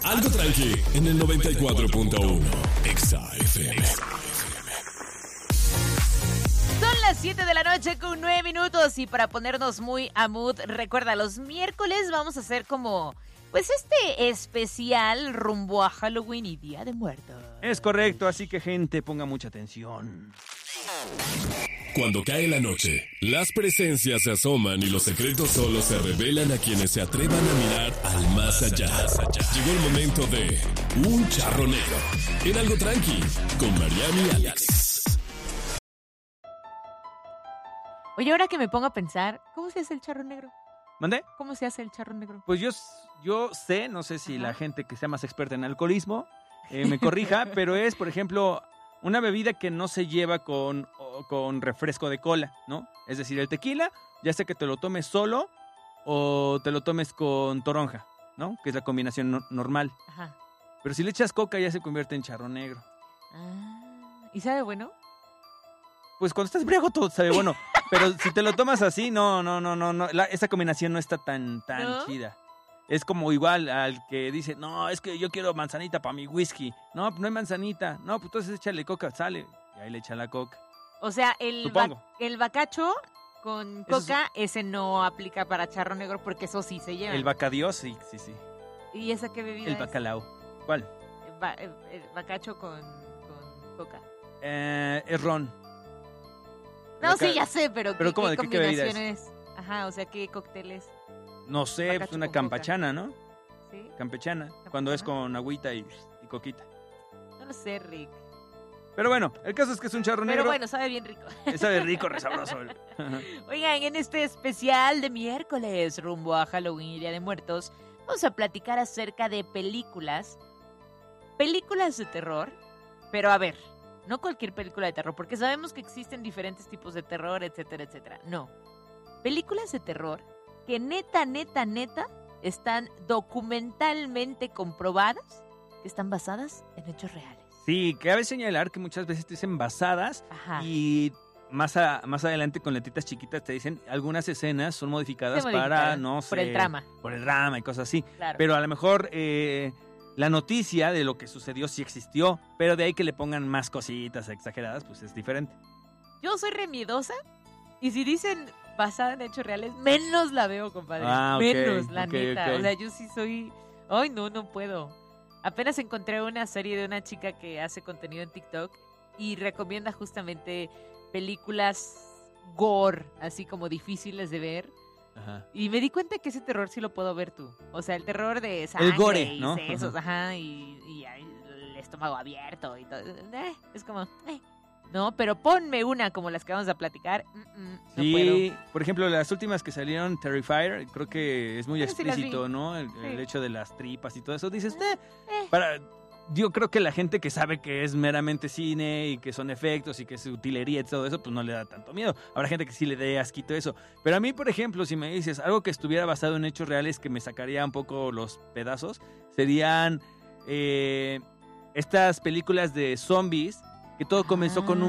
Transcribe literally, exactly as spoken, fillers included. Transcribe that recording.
Algo tranqui en el noventa y cuatro punto uno. Exa F M. Son las siete de la noche con nueve minutos y para ponernos muy a mood, recuerda, los miércoles vamos a hacer como, pues este especial rumbo a Halloween y Día de Muertos. Es correcto, así que gente, ponga mucha atención. Cuando cae la noche, las presencias se asoman y los secretos solo se revelan a quienes se atrevan a mirar al más allá. Llegó el momento de Un Charro Negro en Algo Tranqui con Mariana y Alex. Oye, ahora que me pongo a pensar, ¿cómo se hace el charro negro? ¿Mandé? ¿Cómo se hace el charro negro? Pues yo, yo sé, no sé si Ajá. la gente que sea más experta en alcoholismo eh, me corrija, pero es, por ejemplo, una bebida que no se lleva con, o, con refresco de cola, ¿no? Es decir, el tequila, ya sea que te lo tomes solo o te lo tomes con toronja, ¿no? Que es la combinación no- normal. Ajá. Pero si le echas coca ya se convierte en charro negro. Ah, ¿y sabe bueno? Pues cuando estás briago todo sabe bueno, pero si te lo tomas así, no, no, no, no, no la- esa combinación no está tan, tan ¿No? chida. Es como igual al que dice, no, es que yo quiero manzanita para mi whisky. No, no hay manzanita. No, pues entonces échale coca, sale. Y ahí le echa la coca. O sea, el, Supongo. ba- el bacacho con Eso es- coca, ese no aplica para charro negro porque eso sí se lleva. El bacadiós, sí, sí, sí. ¿Y esa qué bebida El es? bacalao. ¿Cuál? El, ba- el- el bacacho con, con coca. Eh, es ron. No, Baca- sí, ya sé, pero, pero ¿qué, ¿cómo, qué de qué- qué bebida es? combinaciones? Ajá, o sea, ¿qué cócteles? No sé, Bacacho pues una con coca. campechana, ¿no? ¿Sí? Campechana. Cuando es con agüita y, y coquita. No lo sé, Rick. Pero bueno, el caso es que es un charro Pero negro. bueno, sabe bien rico. Sabe rico, resabroso. Oigan, en este especial de miércoles rumbo a Halloween y Día de Muertos, vamos a platicar acerca de películas, películas de terror, pero a ver, no cualquier película de terror, porque sabemos que existen diferentes tipos de terror, etcétera, etcétera. No, películas de terror que neta, neta, neta están documentalmente comprobadas que están basadas en hechos reales. Sí, cabe señalar que muchas veces te dicen basadas Ajá. y más, a- más adelante con letritas chiquitas te dicen algunas escenas son modificadas Se para, modificaron no sé... por el trama. Por el drama y cosas así. Claro. Pero a lo mejor eh, la noticia de lo que sucedió sí existió, pero de ahí que le pongan más cositas exageradas, pues es diferente. Yo soy remiedosa y si dicen basada en hechos reales, menos la veo, compadre. Ah, ok, menos, la ok, neta. ok. O sea, yo sí soy... Ay, no, no puedo. Apenas encontré una serie de una chica que hace contenido en TikTok y recomienda justamente películas gore, así como difíciles de ver. Ajá. Y me di cuenta que ese terror sí lo puedo ver tú. O sea, el terror de sangre gore, y ¿no? sesos, Ajá. ajá, y, y ahí el estómago abierto y todo. Eh, es como... eh. No, pero ponme una como las que vamos a platicar. Mm, mm, no Sí, puedo. por ejemplo, las últimas que salieron, Terrifier, creo que es muy Ah, sí las vi. explícito, ¿no? El, el Sí. hecho de las tripas y todo eso. Dices, eh, Eh. para... Yo creo que la gente que sabe que es meramente cine y que son efectos y que es utilería y todo eso, pues no le da tanto miedo. Habrá gente que sí le dé asquito eso. Pero a mí, por ejemplo, si me dices algo que estuviera basado en hechos reales que me sacaría un poco los pedazos, serían eh, estas películas de zombies, que todo comenzó con un